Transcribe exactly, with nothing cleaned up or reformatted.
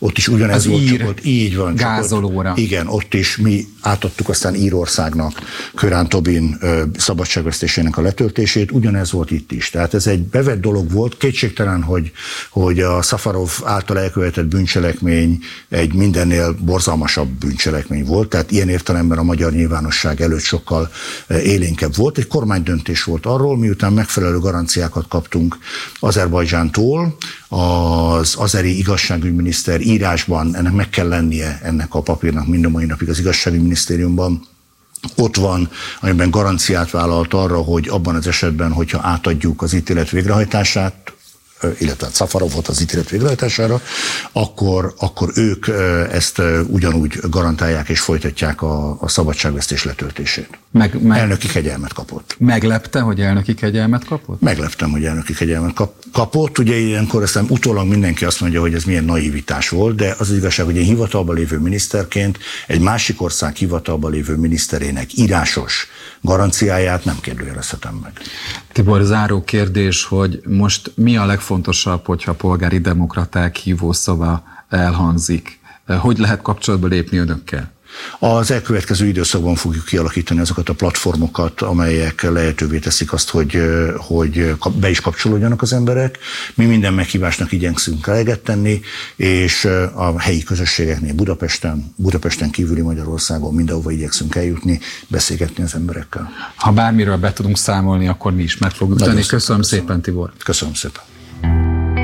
ott is ugyanez az volt, ír csak ott, így van. gázolóra. Ott, igen, ott is mi átadtuk aztán Írországnak Kőrán Tobin ö, szabadságvesztésének a letöltését, ugyanez volt itt is. Tehát ez egy bevett dolog volt, kétségtelen, hogy, hogy a Szafarov által elkövetett bűncselekmény egy mindennél borzalmasabb bűncselekmény volt, tehát ilyen értelemben a magyar nyilvánosság előtt sokkal élénkebb volt. Egy kormánydöntés volt arról, miután megfelelő garanciákat kaptunk Azerbajdzsántól, az azeri igazságügyminiszter írásban, ennek meg kell lennie ennek a papírnak mind a mai napig az igazságügyminisztériumban, ott van, amiben garanciát vállalt arra, hogy abban az esetben, hogyha átadjuk az ítélet végrehajtását, illetve Szafarovot az ítélet végrehajtására, akkor, akkor ők ezt ugyanúgy garantálják és folytatják a, a szabadságvesztés letöltését. Meg, meg, elnöki kegyelmet kapott. Meglepte, hogy elnöki kegyelmet kapott? Megleptem, hogy elnöki kegyelmet kap, kapott. Ugye ilyenkor aztán utólag mindenki azt mondja, hogy ez milyen naivitás volt, de az, az igazság, hogy én hivatalban lévő miniszterként egy másik ország hivatalban lévő miniszterének írásos garanciáját nem kérdőjelezhetem meg. Tibor, záró kérdés, hogy most mi a legfontosabb, hogyha a polgári demokraták hívószava elhangzik? Hogy lehet kapcsolatba lépni önökkel? Az elkövetkező időszakban fogjuk kialakítani azokat a platformokat, amelyek lehetővé teszik azt, hogy, hogy be is kapcsolódjanak az emberek. Mi minden meghívásnak igyekszünk eleget tenni, és a helyi közösségeknél Budapesten, Budapesten kívüli Magyarországon mindenhova igyekszünk eljutni, beszélgetni az emberekkel. Ha bármiről be tudunk számolni, akkor mi is meg fogjuk tenni. Köszönöm, köszönöm szépen, Tibor. Köszönöm szépen.